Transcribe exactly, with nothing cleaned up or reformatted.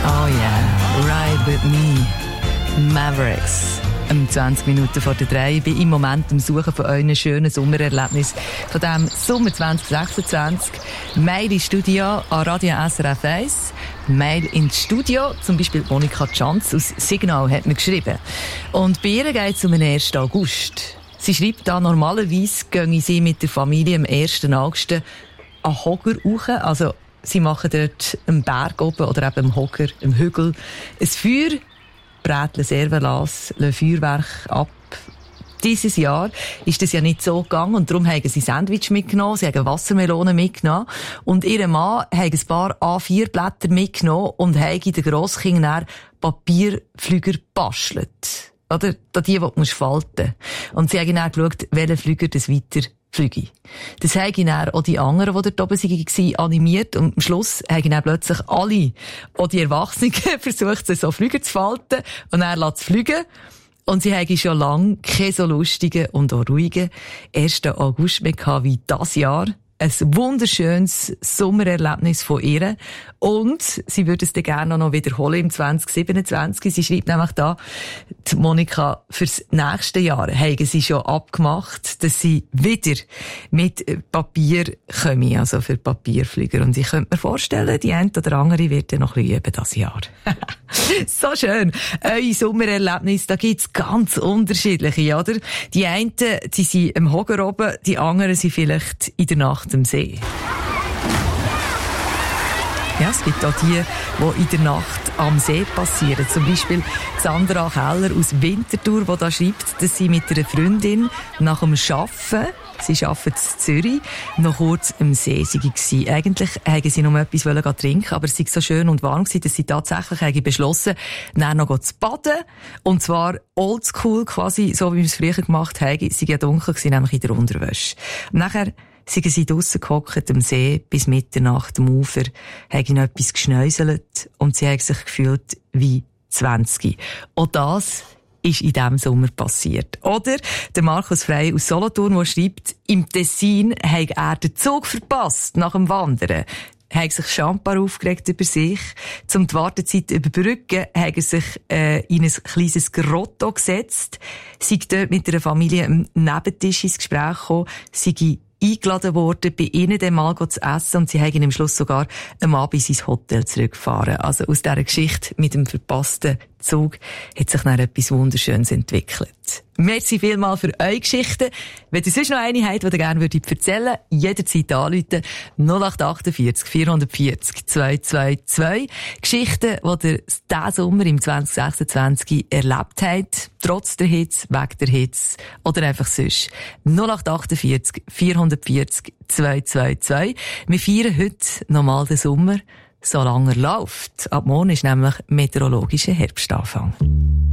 Oh yeah, Ride With Me, Mavericks. Um zwanzig Minuten vor der drei. Ich bin im Moment am Suchen von euren schönen Sommererlebnissen von diesem Sommer zwanzig sechsundzwanzig. Mail ins Studio an Radio S R F eins. Mail ins Studio, zum Beispiel Monika Tschanz aus Signal hat mir geschrieben. Und bei ihr geht es um den ersten August. Sie schreibt da, normalerweise gehen sie mit der Familie am ersten August an Hogger rauf. Also, sie machen dort einen Berg oben oder eben am Hogger, am Hügel, ein Feuer, bräteln Serverlas, lassen Feuerwerk ab. Dieses Jahr ist das ja nicht so gegangen und darum haben sie Sandwich mitgenommen, sie haben Wassermelonen mitgenommen und ihr Mann hat ein paar A vier Blätter mitgenommen und hat den Grosskindern Papierflüger gebastelt. Oder? Die, die du falten musst. Und sie haben dann geschaut, welcher Flüger das weiter flüge. Das haben dann auch die anderen, die dort oben waren, animiert. Und am Schluss haben dann plötzlich alle, auch die Erwachsenen, versucht, so Flüger zu falten und dann lässt es fliegen. Und sie haben schon lange keine so lustigen und auch ruhigen ersten August mehr gehabt wie dieses Jahr. Ein wunderschönes Sommererlebnis von ihr. Und sie würde es dann gerne noch wiederholen im zwanzig siebenundzwanzig. Sie schreibt nämlich da, die Monika, fürs nächste Jahr haben sie schon abgemacht, dass sie wieder mit Papier kommen, also für Papierflüger. Und ich könnte mir vorstellen, die eine oder andere wird dann noch ein bisschen üben dieses Jahr. So schön. Eure Sommererlebnisse, da gibt's ganz unterschiedliche, oder? Die einen, die sind im Hogger oben, die anderen sind vielleicht in der Nacht am See. Ja, es gibt auch die, die in der Nacht am See passieren. Zum Beispiel Sandra Keller aus Winterthur, die da schreibt, dass sie mit einer Freundin nach dem Arbeiten, sie arbeitet in Zürich, noch kurz am See war. Eigentlich wollten sie noch etwas trinken, aber es war so schön und warm, dass sie tatsächlich beschlossen haben, dann noch zu baden. Und zwar oldschool, quasi, so wie wir es früher gemacht haben. Sie waren dunkel, nämlich in der Unterwäsche. Und nachher sind sie draussen gehockt am See bis Mitternacht am Ufer, haben noch etwas geschnäuselt und sie haben sich gefühlt wie zwanzig. Auch das ist in diesem Sommer passiert. Oder der Markus Frey aus Solothurn, der schreibt, im Tessin hat er den Zug verpasst nach dem Wandern. Haben sich schambar aufgeregt über sich. Zum die Wartezeit überbrücken, haben sich äh, in ein kleines Grotto gesetzt, sind dort mit einer Familie am Nebentisch ins Gespräch gekommen, sind eingeladen worden, bei ihnen dann mal zu essen und sie haben am Schluss sogar am Abend ins Hotel zurückgefahren. Also aus dieser Geschichte mit dem verpassten Zug hat sich dann etwas Wunderschönes entwickelt. Merci vielmals für eure Geschichten. Wenn ihr sonst noch eine habt, die ihr gerne erzählen würdet, jederzeit anrufen. null acht achtundvierzig vierhundertvierzig zweihundertzweiundzwanzig. Geschichten, die ihr diesen Sommer im zwanzig sechsundzwanzig erlebt habt. Trotz der Hitze, wegen der Hitze oder einfach sonst. null acht achtundvierzig vierhundertvierzig zweihundertzweiundzwanzig. Wir feiern heute nochmal den Sommer, solange er läuft. Ab morgen ist nämlich meteorologischer Herbstanfang.